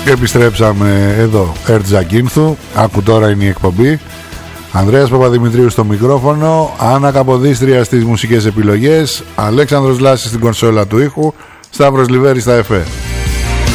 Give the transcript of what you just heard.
Και επιστρέψαμε εδώ, Ερτζακίνθου. Άκου τώρα είναι η εκπομπή. Ανδρέας Παπαδημητρίου στο μικρόφωνο, Άννα Καποδίστρια στις μουσικές επιλογές, Αλέξανδρος Λάσης στην κονσόλα του ήχου, Σταύρος Λιβέρης στα εφέ.